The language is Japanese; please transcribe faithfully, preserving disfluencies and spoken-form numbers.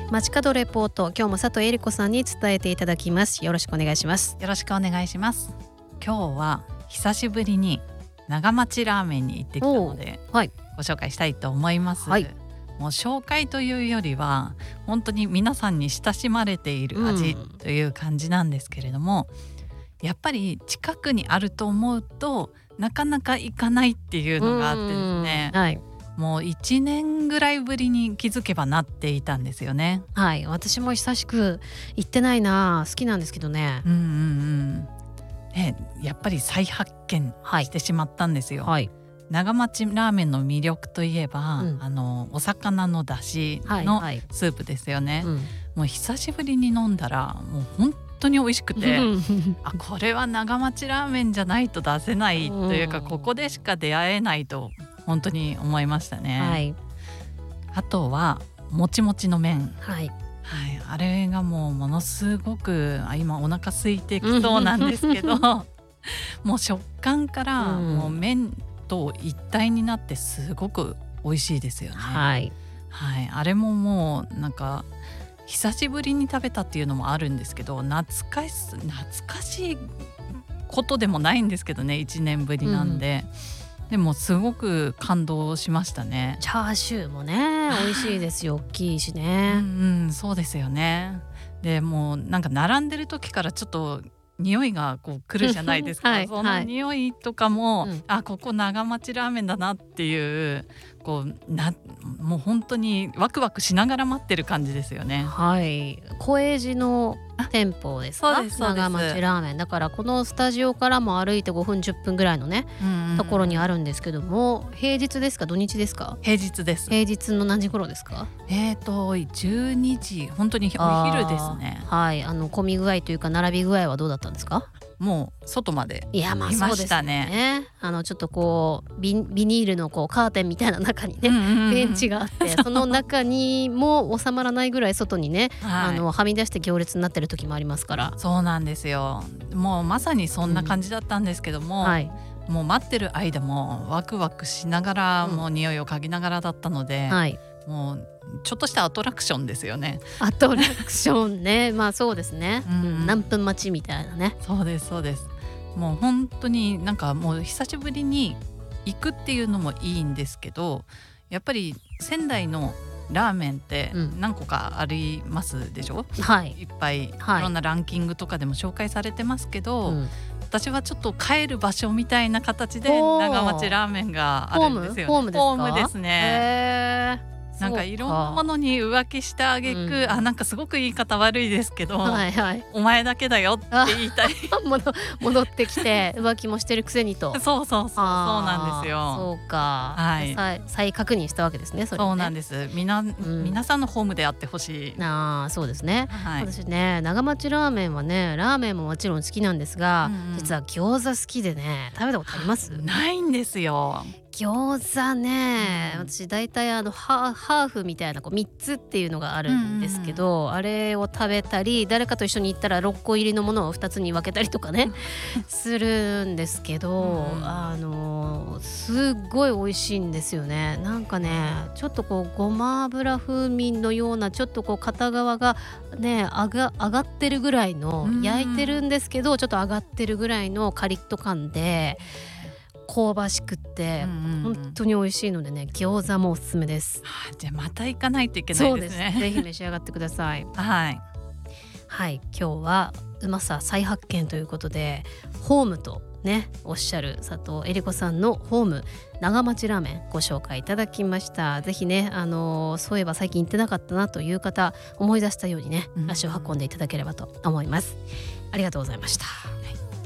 街角レポート、今日も佐藤恵理子さんに伝えていただきます。よろしくお願いします。 よろしくお願いします。今日は久しぶりに長町ラーメンに行ってきたので、はい、ご紹介したいと思います、はい、もう紹介というよりは本当に皆さんに親しまれている味という感じなんですけれども、うん、やっぱり近くにあると思うとなかなか行かないっていうのがあってですね、はい、もういちねんぐらいぶりに気づけばなっていたんですよね。 はい、私も久しく行ってないな。好きなんですけどね。 うんうんうんね、やっぱり再発見してしまったんですよ、はい、長町ラーメンの魅力といえば、うん、あのお魚の出汁のスープですよね、はいはい、うん、もう久しぶりに飲んだらもう本当に美味しくてあ、これは長町ラーメンじゃないと出せないというか、うん、ここでしか出会えないと本当に思いましたね、はい、あとはもちもちの麺、はいはい、あれがもうものすごくあ今お腹空いてきそうなんですけどもう食感からもう麺と一体になってすごく美味しいですよね、はいはい、あれももうなんか久しぶりに食べたっていうのもあるんですけど、懐かし懐かしいことでもないんですけどね、いちねんぶりなんで、うん、でもすごく感動しましたね。 チャーシューもね美味しいですよ。大きいしね。 うん、うん、そうですよね。でもうなんか並んでる時からちょっと匂いがこう来るじゃないですか、はい、その匂いとかも、はい、あ、ここ長町ラーメンだなっていうこうなもう本当にワクワクしながら待ってる感じですよね。 はい、小江路の店舗ですか。そうですそうです。長町ラーメンだからこのスタジオからも歩いてごふんじゅっぷんぐらいのね、うんうん、ところにあるんですけども、平日ですか土日ですか。 平日です。 平日の何時頃ですか。 えーとじゅうにじ、本当にお昼ですね。 はい、あの混み具合というか並び具合はどうだったんですか。 もう外までいましたね。いや、まあそうですね。あのちょっとこう ビ, ビニールのこうカーテンみたいな中にね、うんうんうん、ベンチがあってその中にも収まらないぐらい外にね、はい、あのはみ出して行列になってる時もありますから。 そうなんですよ。もうまさにそんな感じだったんですけども、うんはい、もう待ってる間もワクワクしながら、うん、もう匂いを嗅ぎながらだったので、はい、もうちょっとしたアトラクションですよね。 アトラクションねまあそうですね、うん、何分待ちみたいなね。 そうですそうです。もう本当になんかもう久しぶりに行くっていうのもいいんですけど、やっぱり仙台のラーメンって何個かありますでしょ、うん、はい、いっぱい、はい、いろんなランキングとかでも紹介されてますけど、うん、私はちょっと帰る場所みたいな形で長町ラーメンがあるんですよね。 ホーム、ホームですか。 ホームですね。へー、なんかいろんなものに浮気した挙句、うん、あ、なんかすごく言い方悪いですけど、はいはい、お前だけだよって言いたい戻ってきて浮気もしてるくせにとそうそうそう、そうなんですよ。 そうか、はい、再, 再確認したわけですね。それね、 そうなんです。みな、うん、皆さんのホームであってほしい。 あ、そうですね、はい、私ね長町ラーメンはね、ラーメンももちろん好きなんですが、うんうん、実は餃子好きでね、食べたことあります？ ないんですよ。 餃子ね、うん、私大体あの ハ, ハーフみたいなこうみっつっていうのがあるんですけど、うんうん、あれを食べたり誰かと一緒に行ったらろっこ入りのものをふたつに分けたりとかねするんですけど、うん、あのすっごい美味しいんですよね。なんかねちょっとこうごま油風味のようなちょっとこう片側がね上が、上がってるぐらいの、うん、焼いてるんですけどちょっと上がってるぐらいのカリッと感で香ばしくって本当に美味しいのでね、餃子もおすすめです。 はあ、じゃあまた行かないといけないですね。 そうです、ぜひ召し上がってくださいはいはい、今日はうまさ再発見ということでホームとねおっしゃる佐藤恵理子さんのホーム長町ラーメンご紹介いただきました。ぜひね、あのー、そういえば最近行ってなかったなという方思い出したようにね、足を運んでいただければと思います。ありがとうございました、はい。